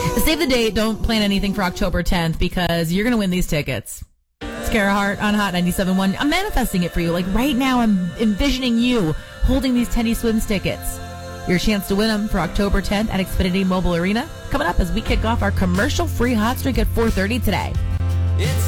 Save the date. Don't plan anything for October 10th because you're going to win these tickets. Kara Hart on Hot 97.1. I'm manifesting it for you. Like right now, I'm envisioning you holding these Tendy Swims tickets. Your chance to win them for October 10th at Xfinity Mobile Arena. Coming up as we kick off our commercial-free hot streak at 4:30 today. It's